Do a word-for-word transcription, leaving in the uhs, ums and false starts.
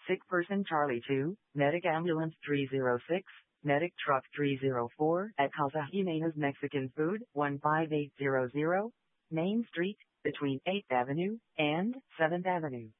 Sick person Charlie two, medic ambulance three zero six, medic truck three zero four at Casa Jimenez Mexican Food one five eight zero zero, Main Street, between eighth Avenue and seventh Avenue.